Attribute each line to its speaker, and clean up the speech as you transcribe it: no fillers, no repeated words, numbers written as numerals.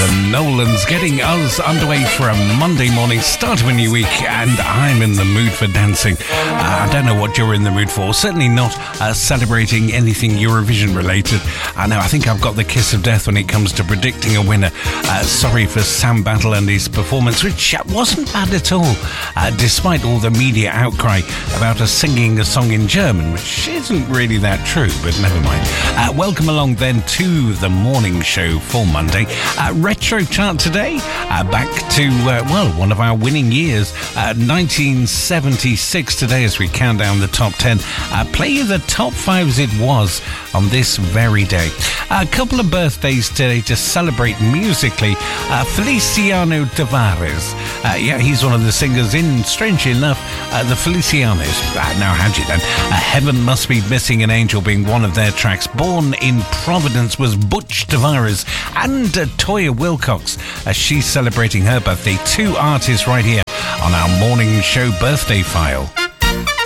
Speaker 1: The Nolans getting us underway for a Monday morning, start of a new week, and I'm in the mood for dancing. I don't know what you're in the mood for, certainly not celebrating anything Eurovision related. I think I've got the kiss of death when it comes to predicting a winner. Sorry for Sam Battle and his performance, which wasn't bad at all, despite all the media outcry about us singing a song in German, which isn't really that true, but never mind. Welcome along then to the morning show for Monday. Retro chart today, back to, one of our winning years, 1976 today as we count down the top 10. Play you the top 5 as it was on this very day. A couple of birthdays today to celebrate musically. Feliciano Tavares. He's one of the singers in, strangely enough, the Felicianos. Now, how'd you then? Heaven Must Be Missing an Angel being one of their tracks. Born in Providence was Butch Tavares and Toya Wilcox as she's celebrating her birthday. Two artists right here on our morning show birthday file.